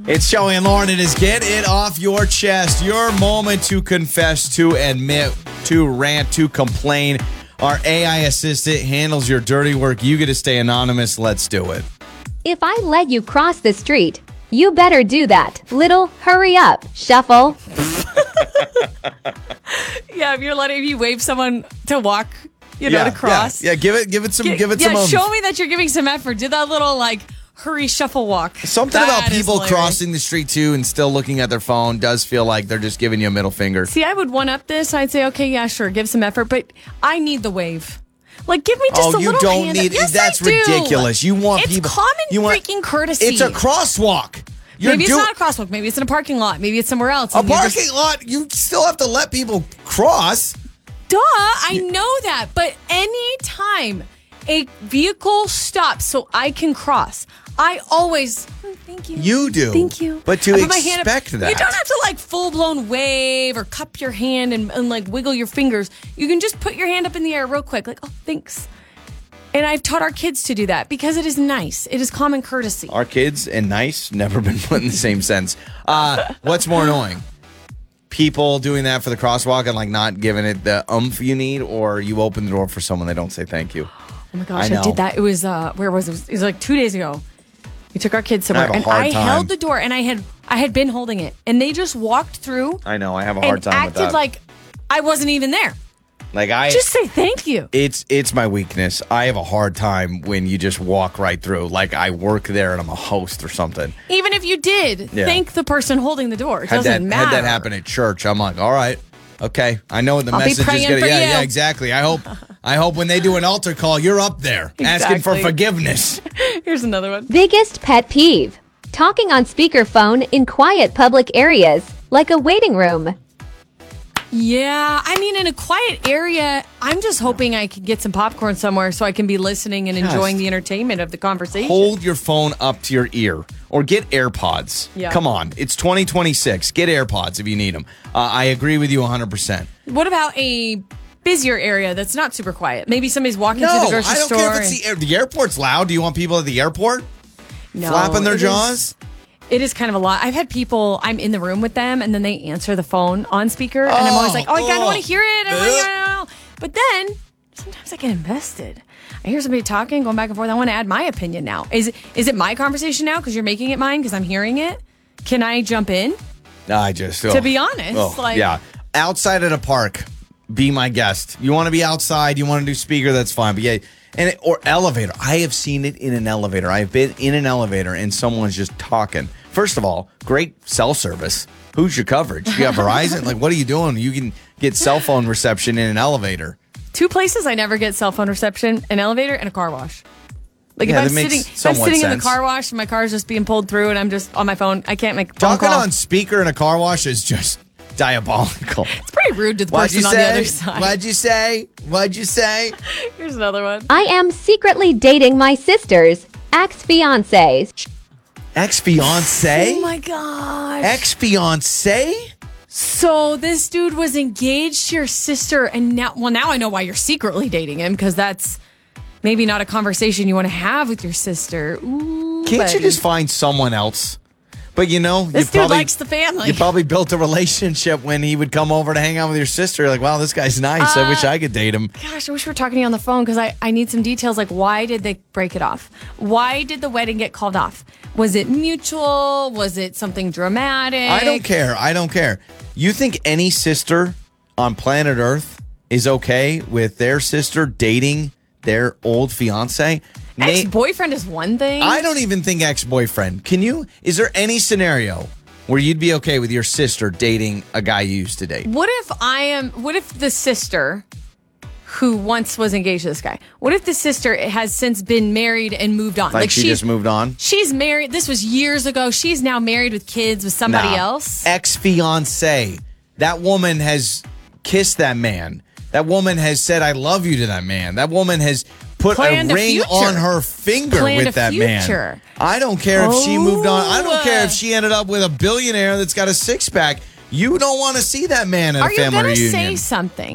It's Joey and Lauren. It is Get It Off Your Chest. Your moment to confess, to admit, to rant, to complain. Our AI assistant handles your dirty work. You get to stay anonymous. Let's do it. If I let you cross the street, you better do that. Little, hurry up, shuffle. Yeah, if you wave someone to walk, to cross. Yeah, give it some. Show me that you're giving some effort. Do that little hurry shuffle walk. Something about people crossing the street too and still looking at their phone does feel like they're just giving you a middle finger. See, I would one up this. I'd say, okay, yeah, sure, give some effort, but I need the wave. Give me just a little hand. Oh, you don't need. Yes, that's I do. ridiculous. You want it's people. common freaking courtesy. It's a crosswalk. Maybe it's not a crosswalk. Maybe it's in a parking lot. Maybe it's somewhere else. A parking lot. You still have to let people cross. Duh, I know that. But any time a vehicle stops so I can cross, I always, thank you. You do. Thank you. But to expect that. You don't have to full-blown wave or cup your hand and wiggle your fingers. You can just put your hand up in the air real quick. Oh, thanks. And I've taught our kids to do that because it is nice. It is common courtesy. Our kids and nice never been put in the same sense. What's more annoying? People doing that for the crosswalk and not giving it the oomph you need, or you open the door for someone, they don't say thank you. Oh my gosh, I did that. It was, where was it? It was 2 days ago. We took our kids somewhere, and I held the door, and I had been holding it, and they just walked through. I know, I have a hard time with that. And acted like I wasn't even there. Just say thank you. It's my weakness. I have a hard time when you just walk right through. I work there and I'm a host or something. Even if you did, thank the person holding the door. It doesn't matter. Had that happen at church, I'm like, all right, okay. I know what the message is going to. Yeah, exactly. I hope when they do an altar call, you're up there asking for forgiveness. Here's another one. Biggest pet peeve. Talking on speakerphone in quiet public areas, like a waiting room. Yeah, in a quiet area, I'm just hoping I can get some popcorn somewhere so I can be listening and enjoying the entertainment of the conversation. Hold your phone up to your ear or get AirPods. Yeah. Come on, it's 2026. Get AirPods if you need them. I agree with you 100%. What about a busier area that's not super quiet? Maybe somebody's walking through the grocery store. I don't care if it's the airport's loud. Do you want people at the airport flapping their jaws? It is kind of a lot. I've had people, I'm in the room with them, and then they answer the phone on speaker, and I'm always like, I don't want to hear it. But then, sometimes I get invested. I hear somebody talking, going back and forth. I want to add my opinion now. Is it my conversation now because you're making it mine because I'm hearing it? Can I jump in? To be honest. Yeah. Outside at a park, be my guest. You want to be outside, you want to do speaker, that's fine. But yeah. Or elevator. I have seen it in an elevator. I've been in an elevator and someone's just talking. First of all, great cell service. Who's your coverage? You have Verizon? What are you doing? You can get cell phone reception in an elevator. 2 places I never get cell phone reception: an elevator and a car wash. If I'm sitting in the car wash and my car is just being pulled through and I'm just on my phone, I can't make a phone Talking call. on speaker in a car wash is just diabolical. It's pretty rude to the person on the other side. What'd you say? Here's another one. I am secretly dating my sister's ex-fiancé. Ex-fiancé? Oh my gosh. Ex-fiancé? So this dude was engaged to your sister, and now I know why you're secretly dating him, because that's maybe not a conversation you want to have with your sister. Ooh, Can't you just find someone else? But this dude likes the family. You probably built a relationship when he would come over to hang out with your sister. You're like, wow, this guy's nice. I wish I could date him. Gosh, I wish we were talking to you on the phone because I need some details. Why did they break it off? Why did the wedding get called off? Was it mutual? Was it something dramatic? I don't care. You think any sister on planet Earth is okay with their sister dating their old fiance? Ex-boyfriend is one thing. I don't even think ex-boyfriend. Is there any scenario where you'd be okay with your sister dating a guy you used to date? What if the sister who once was engaged to this guy, what if the sister has since been married and moved on? She just moved on? She's married. This was years ago. She's now married with kids with somebody else. Ex-fiance. That woman has kissed that man. That woman has said, I love you to that man. That woman has put a ring on her finger with that man. I don't care if she moved on. I don't care if she ended up with a billionaire that's got a six-pack. You don't want to see that man at a family reunion. Are you going to say something?